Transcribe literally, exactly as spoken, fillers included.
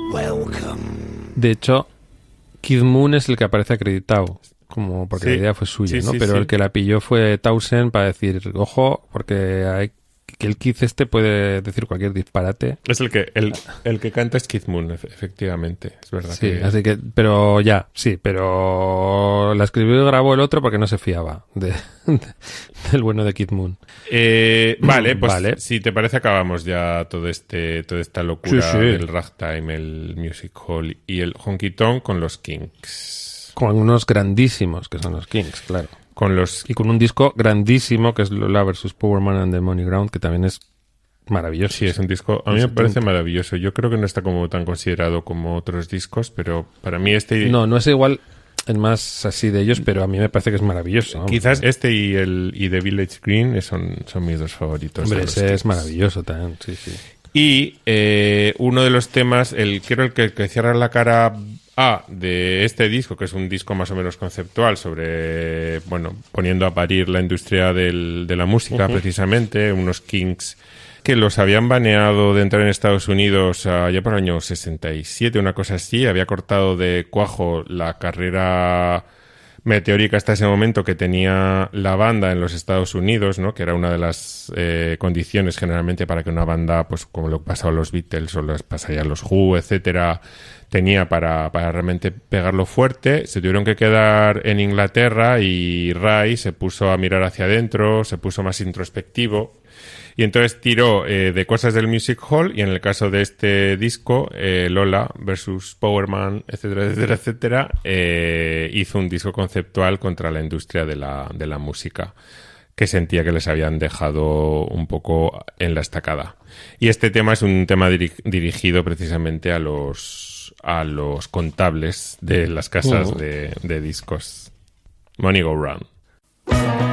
Welcome. De hecho, Kid Moon es el que aparece acreditado, como porque Sí, la idea fue suya, sí, ¿no? sí, Pero sí. el que la pilló fue Townsend para decir, ojo, porque hay que el Kid este puede decir cualquier disparate. Es el que el, el que canta es Kid Moon, efe- efectivamente. Es verdad Sí, que... así que, pero ya, sí, pero la escribió y grabó el otro porque no se fiaba de, de- del bueno de Kid Moon. Eh, vale, pues Vale. si te parece acabamos ya todo este toda esta locura Sí, sí. del ragtime, el music hall y el honky tonk con los Kinks. Con unos grandísimos que son los Kings, claro. Con los Y con un disco grandísimo que es Lola versus Power Man and the Money Ground, que también es maravilloso. Sí, es un disco, a mí Los me parece setenta. maravilloso. Yo creo que no está como tan considerado como otros discos, pero para mí este... No, no es igual, es más así de ellos, pero a mí me parece que es maravilloso. vamos. Quizás este y el y The Village Green son, son mis dos favoritos. Hombre, de los ese es Kinks. maravilloso también, sí, sí. Y eh, uno de los temas, el creo el que, que cierra la cara A de este disco, que es un disco más o menos conceptual sobre, bueno, poniendo a parir la industria del, de la música, Ujú. precisamente, unos Kinks que los habían baneado de entrar en Estados Unidos uh, ya por el año sesenta y siete, una cosa así. Había cortado de cuajo la carrera meteórica hasta ese momento que tenía la banda en los Estados Unidos, ¿no? Que era una de las eh, condiciones generalmente para que una banda, pues como lo pasaba a los Beatles o les pasaría a los Who, etcétera, tenía para, para realmente pegarlo fuerte. Se tuvieron que quedar en Inglaterra y Ray se puso a mirar hacia adentro, se puso más introspectivo. Y entonces tiró eh, de cosas del Music Hall y en el caso de este disco, eh, Lola versus Powerman, etcétera, etcétera, etcétera, eh, hizo un disco conceptual contra la industria de la, de la música que sentía que les habían dejado un poco en la estacada. Y este tema es un tema diri- dirigido precisamente a los, a los contables de las casas Uh. de, de discos. Money Go Round.